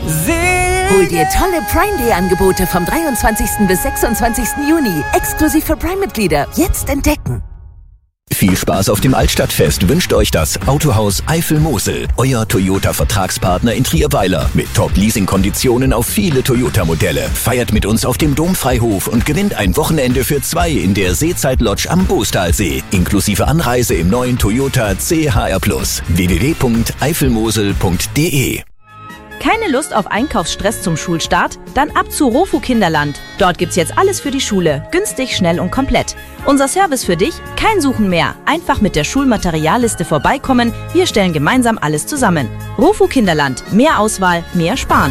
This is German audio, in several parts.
Hol dir tolle Prime Day Angebote vom 23. bis 26. Juni. Exklusiv für Prime-Mitglieder. Jetzt entdecken. Viel Spaß auf dem Altstadtfest wünscht euch das Autohaus Eifel-Mosel. Euer Toyota-Vertragspartner in Trierweiler. Mit Top-Leasing-Konditionen auf viele Toyota-Modelle. Feiert mit uns auf dem Domfreihof und gewinnt ein Wochenende für 2 in der Seezeit-Lodge am Boostalsee. Inklusive Anreise im neuen Toyota CHR+. www.eifelmosel.de. Keine Lust auf Einkaufsstress zum Schulstart? Dann ab zu Rofu Kinderland. Dort gibt's jetzt alles für die Schule. Günstig, schnell und komplett. Unser Service für dich? Kein Suchen mehr. Einfach mit der Schulmaterialliste vorbeikommen. Wir stellen gemeinsam alles zusammen. Rofu Kinderland. Mehr Auswahl, mehr Sparen.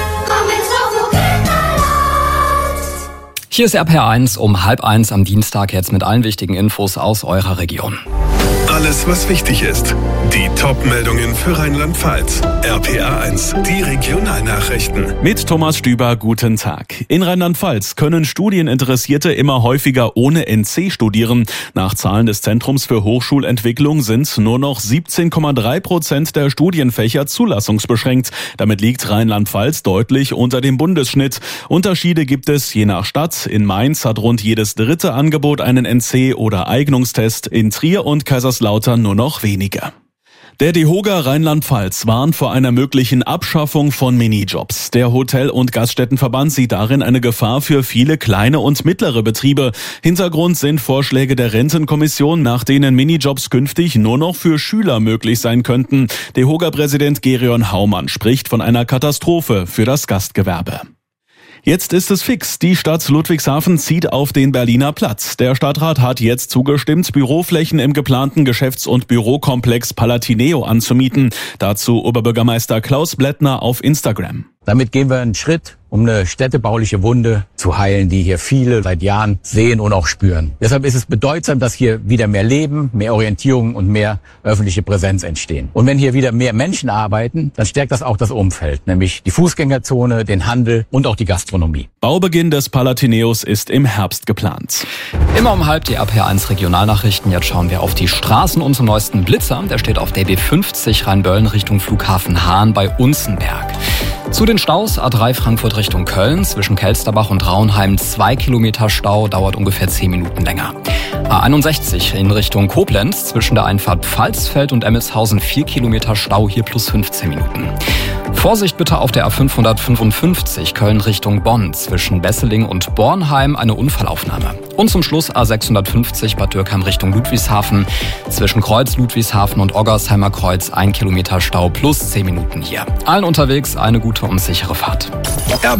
Hier ist RPR1 um 12:30 am Dienstag jetzt mit allen wichtigen Infos aus eurer Region. Alles, was wichtig ist. Die Top-Meldungen für Rheinland-Pfalz. RPR1, die Regionalnachrichten. Mit Thomas Stüber, guten Tag. In Rheinland-Pfalz können Studieninteressierte immer häufiger ohne NC studieren. Nach Zahlen des Zentrums für Hochschulentwicklung sind nur noch 17,3% der Studienfächer zulassungsbeschränkt. Damit liegt Rheinland-Pfalz deutlich unter dem Bundesschnitt. Unterschiede gibt es je nach Stadt. In Mainz hat rund jedes dritte Angebot einen NC- oder Eignungstest. In Trier und Kaiserslautern nur noch weniger. Der DEHOGA Rheinland-Pfalz warnt vor einer möglichen Abschaffung von Minijobs. Der Hotel- und Gaststättenverband sieht darin eine Gefahr für viele kleine und mittlere Betriebe. Hintergrund sind Vorschläge der Rentenkommission, nach denen Minijobs künftig nur noch für Schüler möglich sein könnten. DEHOGA-Präsident Gerion Haumann spricht von einer Katastrophe für das Gastgewerbe. Jetzt ist es fix. Die Stadt Ludwigshafen zieht auf den Berliner Platz. Der Stadtrat hat jetzt zugestimmt, Büroflächen im geplanten Geschäfts- und Bürokomplex Palatineo anzumieten. Dazu Oberbürgermeister Klaus Blättner auf Instagram. Damit gehen wir einen Schritt, um eine städtebauliche Wunde zu heilen, die hier viele seit Jahren sehen und auch spüren. Deshalb ist es bedeutsam, dass hier wieder mehr Leben, mehr Orientierung und mehr öffentliche Präsenz entstehen. Und wenn hier wieder mehr Menschen arbeiten, dann stärkt das auch das Umfeld, nämlich die Fußgängerzone, den Handel und auch die Gastronomie. Baubeginn des Palatineos ist im Herbst geplant. Immer um 12:30 die RPR1 Regionalnachrichten. Jetzt schauen wir auf die Straßen und zum neuesten Blitzer. Der steht auf der B50 Rheinböllen Richtung Flughafen Hahn bei Unzenberg. Zu den Staus: A3 Frankfurt Richtung Köln, zwischen Kelsterbach und Raunheim 2 Kilometer Stau, dauert ungefähr 10 Minuten länger. A61 in Richtung Koblenz, zwischen der Einfahrt Pfalzfeld und Emmelshausen 4 Kilometer Stau, hier plus 15 Minuten. Vorsicht bitte auf der A555 Köln Richtung Bonn, zwischen Besseling und Bornheim eine Unfallaufnahme. Und zum Schluss A56 Bad Dürkheim Richtung Ludwigshafen, zwischen Kreuz Ludwigshafen und Oggersheimer Kreuz 1 Kilometer Stau plus 10 Minuten hier. Allen unterwegs eine gute und sichere Fahrt.